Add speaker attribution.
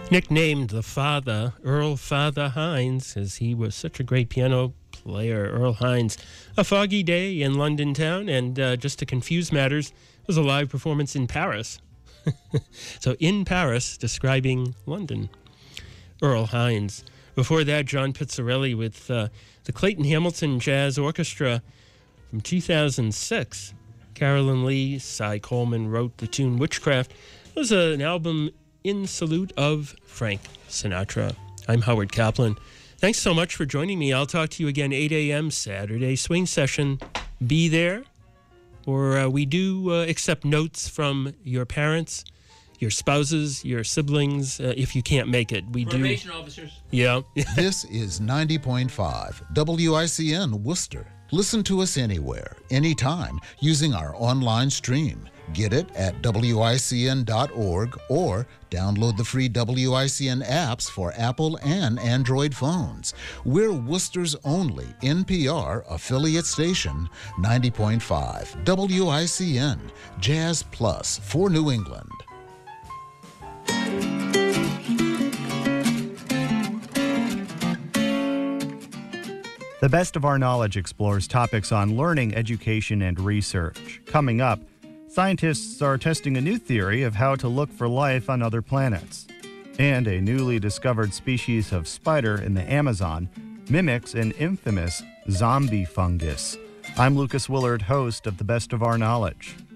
Speaker 1: Nicknamed the Father, Earl Father Hines, as he was such a great piano player, Earl Hines. A foggy day in London town, and just to confuse matters, it was a live performance in Paris. So in Paris, describing London. Earl Hines. Before that, John Pizzarelli with the Clayton Hamilton Jazz Orchestra from 2006. Carolyn Lee, Cy Coleman wrote the tune Witchcraft. It was an album in salute of Frank Sinatra. I'm Howard Kaplan. Thanks so much for joining me. I'll talk to you again 8 a.m. Saturday swing session. Be there, or we do accept notes from your parents, your spouses, your siblings, if you can't make it. We
Speaker 2: Probation officers.
Speaker 1: Yeah.
Speaker 3: This is 90.5 WICN Worcester. Listen to us anywhere, anytime, using our online stream. Get it at WICN.org or download the free WICN apps for Apple and Android phones. We're Worcester's only NPR affiliate station, 90.5 WICN, Jazz Plus for New England.
Speaker 4: The Best of Our Knowledge explores topics on learning, education, and research. Coming up, scientists are testing a new theory of how to look for life on other planets. And a newly discovered species of spider in the Amazon mimics an infamous zombie fungus. I'm Lucas Willard, host of The Best of Our Knowledge.